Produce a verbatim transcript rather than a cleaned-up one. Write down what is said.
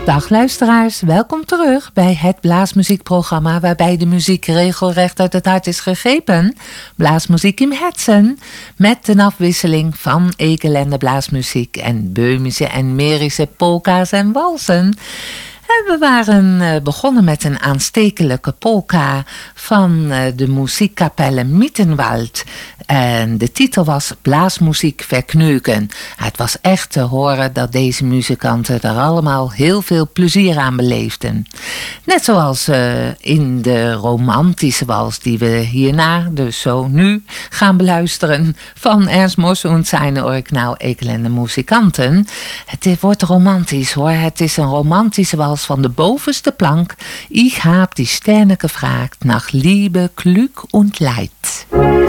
Dag luisteraars, welkom terug bij het Blaasmuziekprogramma waarbij de muziek regelrecht uit het hart is gegrepen. Blaasmuziek in Hetsen, met een afwisseling van Ekelende blaasmuziek en Böhmische en Mährische polka's en walsen. En we waren begonnen met een aanstekelijke polka van de muziekkapelle Mittenwald. En de titel was Blaasmuziek Verkneuken. Het was echt te horen dat deze muzikanten er allemaal heel veel plezier aan beleefden. Net zoals uh, in de romantische wals die we hierna, dus zo nu, gaan beluisteren van Ernst Mosse und seine Original Ekelende Musikanten. Het wordt romantisch hoor. Het is een romantische wals van de bovenste plank. Ich hab die Sterne gefragt nach Liebe, Glück und Leid.